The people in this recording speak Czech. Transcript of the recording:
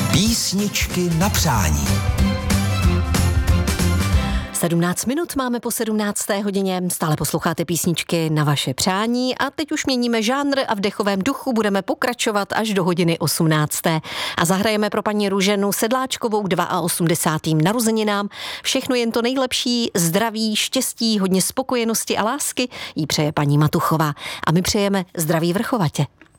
Písničky na přání. 17 minut máme po 17. hodině, stále posloucháte písničky na vaše přání a teď už měníme žánr a v dechovém duchu budeme pokračovat až do hodiny 18. A zahrajeme pro paní Růženu Sedláčkovou k 82. narozeninám. Všechno jen to nejlepší, zdraví, štěstí, hodně spokojenosti a lásky jí přeje paní Matuchová. A my přejeme zdraví vrchovatě.